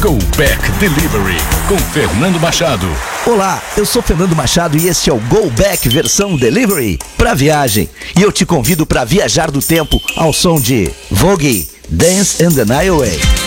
Go Back Delivery com Fernando Machado. Olá, eu sou Fernando Machado e este é o Go Back versão Delivery para viagem. E eu te convido para viajar do tempo ao som de Vogue, Dance and the Night Away.